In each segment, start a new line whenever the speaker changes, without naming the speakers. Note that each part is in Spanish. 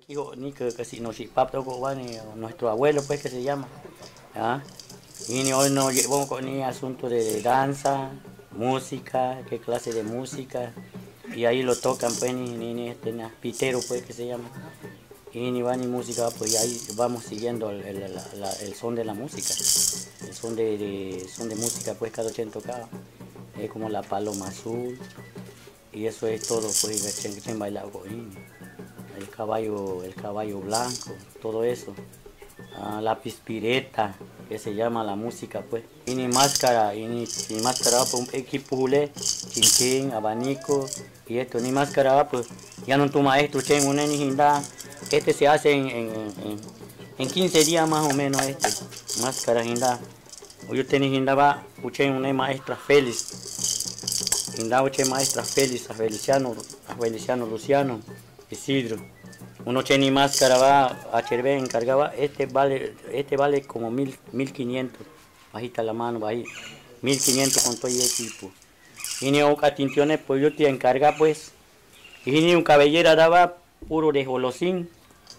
Hijo, ni que si no si papá nuestro abuelo pues que se llama. ¿Ah? Y ni hoy nos llevó con ni asunto de danza, música, qué clase de música. Y ahí lo tocan pues ni este pitero pues que se llama. Y ni va ni música, pues y ahí vamos siguiendo el son de la música. El son de música pues cada quien tocaba. Es como la paloma azul. Y eso es todo pues que bailaba con el caballo blanco, todo eso. Ah, la pispireta, que se llama la música pues. Y ni máscara pues un equipo julé, chinchín, abanico, y esto, ni máscara pues, ya no tu maestro, chen, una nijinda, este se hace en 15 días más o menos máscara jinda. Yo tenía jinda va, uchen una maestra Félix, jinda uchen maestra Félix, a Feliciano Luciano, Isidro. Uno tiene máscara va a Chervé encargaba, este vale como 1500, bajita la mano, bajita, 1500 con todo el equipo. Y ni un catintiones, pues yo te encarga pues, y ni un cabellera daba puro de jolosín,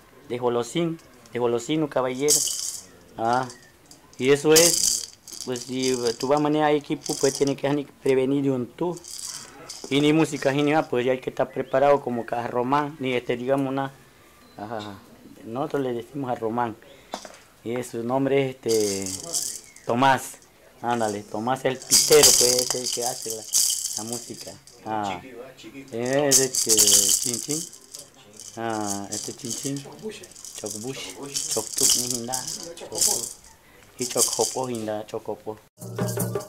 un cabellera. Ah, y eso es, pues si tú vas a manejar equipo, pues tienes que prevenir de un tú. Y ni música, y ni nada, pues ya hay que estar preparado como que a Román, ni digamos una. Ajá. Nosotros le decimos a Román. Y su nombre es Tomás. Ándale, Tomás el pitero, pues es el que hace la música. Ah. Es Chinchín. Ah, Chinchín. Chocbush. Choctuc ni hinda. Y Chocjopo hinda, Chocopo.